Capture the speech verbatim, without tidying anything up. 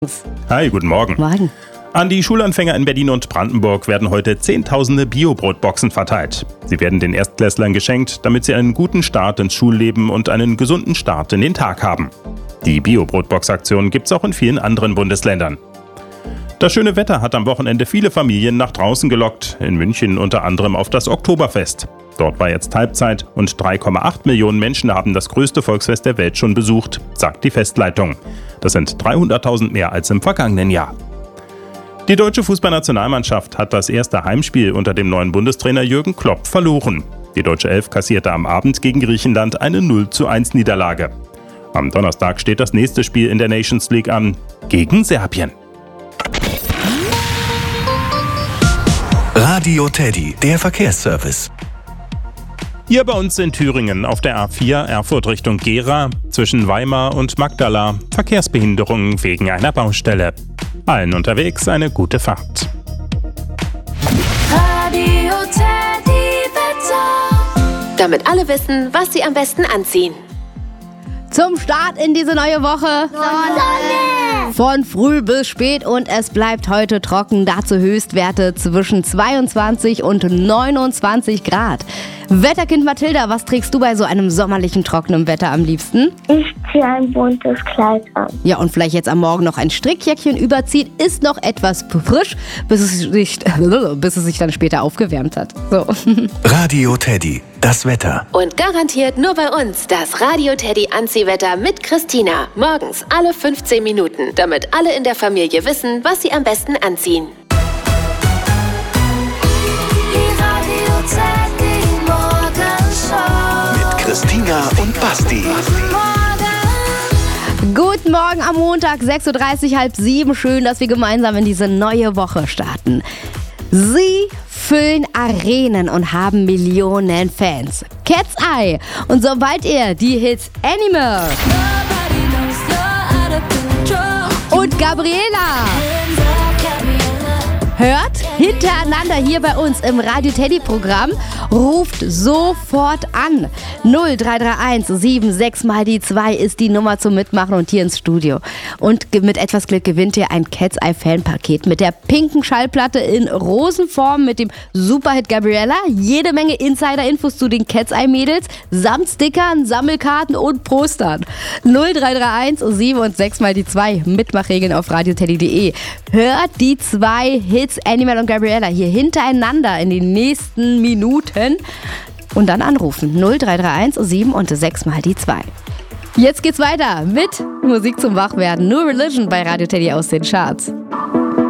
Hi, guten Morgen. Morgen. An die Schulanfänger in Berlin und Brandenburg werden heute zehntausende Bio-Brotboxen verteilt. Sie werden den Erstklässlern geschenkt, damit sie einen guten Start ins Schulleben und einen gesunden Start in den Tag haben. Die Bio-Brotbox-Aktion gibt's auch in vielen anderen Bundesländern. Das schöne Wetter hat am Wochenende viele Familien nach draußen gelockt, in München unter anderem auf das Oktoberfest. Dort war jetzt Halbzeit und drei Komma acht Millionen Menschen haben das größte Volksfest der Welt schon besucht, sagt die Festleitung. Das sind dreihunderttausend mehr als im vergangenen Jahr. Die deutsche Fußballnationalmannschaft hat das erste Heimspiel unter dem neuen Bundestrainer Jürgen Klopp verloren. Die deutsche Elf kassierte am Abend gegen Griechenland eine null zu eins Niederlage. Am Donnerstag steht das nächste Spiel in der Nations League an, gegen Serbien. Radio Teddy, der Verkehrsservice. Hier bei uns in Thüringen auf der A vier Erfurt Richtung Gera zwischen Weimar und Magdala Verkehrsbehinderungen wegen einer Baustelle. Allen unterwegs eine gute Fahrt. Radio Teddy Wetter. Damit alle wissen, was sie am besten anziehen. Zum Start in diese neue Woche. Sonne! Von früh bis spät und es bleibt heute trocken. Dazu Höchstwerte zwischen zweiundzwanzig und neunundzwanzig Grad. Wetterkind Mathilda, was trägst du bei so einem sommerlichen, trockenen Wetter am liebsten? Ich ziehe ein buntes Kleid an. Ja, und vielleicht jetzt am Morgen noch ein Strickjäckchen überzieht, ist noch etwas frisch, bis es sich, bis es sich dann später aufgewärmt hat. So. Radio Teddy, das Wetter. Und garantiert nur bei uns das Radio Teddy Anziehwetter mit Christina. Morgens alle fünfzehn Minuten, damit alle in der Familie wissen, was sie am besten anziehen. Die Radio Teddy Morgenshow. Mit Christina und Basti. Guten Morgen am Montag, sechs Uhr dreißig, halb sieben. Schön, dass wir gemeinsam in diese neue Woche starten. Sie füllen Arenen und haben Millionen Fans. Cat's Eye. Und sobald ihr die Hits Animal und Gabriela hört, hintereinander hier bei uns im Radio Teddy Programm, ruft sofort an. null drei drei eins sieben sechs mal die zwei ist die Nummer zum Mitmachen und hier ins Studio. Und mit etwas Glück gewinnt ihr ein Cat's Eye Fanpaket mit der pinken Schallplatte in Rosenform mit dem Superhit Gabriella, jede Menge Insider-Infos zu den Cat's Eye Mädels, samt Stickern, Sammelkarten und Postern. null drei drei eins sieben und sechs mal die zwei. Mitmachregeln auf radioteddy punkt de. Hört die zwei Hits Animal und Gabriella hier hintereinander in den nächsten Minuten und dann anrufen. null drei drei eins sieben und sechs mal die zwei. Jetzt geht's weiter mit Musik zum Wachwerden. New Religion bei Radio Teddy aus den Charts.